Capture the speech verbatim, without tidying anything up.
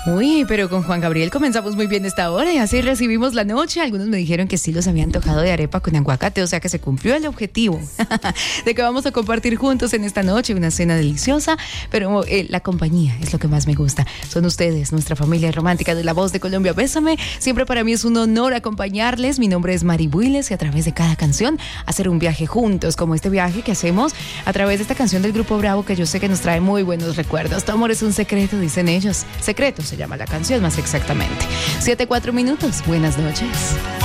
Uy, pero con Juan Gabriel comenzamos muy bien esta hora y así recibimos la noche. Algunos me dijeron que sí los habían tocado de arepa con aguacate, o sea que se cumplió el objetivo de que vamos a compartir juntos en esta noche una cena deliciosa, pero eh, la compañía es lo que más me gusta. Son ustedes, nuestra familia romántica de La Voz de Colombia. Bésame, siempre para mí es un honor acompañarles. Mi nombre es Mari Builes y a través de cada canción hacer un viaje juntos, como este viaje que hacemos a través de esta canción del Grupo Bravo que yo sé que nos trae muy buenos recuerdos. Tu amor es un secreto, dicen ellos. Secretos se llama la canción más exactamente. Siete, cuatro minutos. Buenas noches.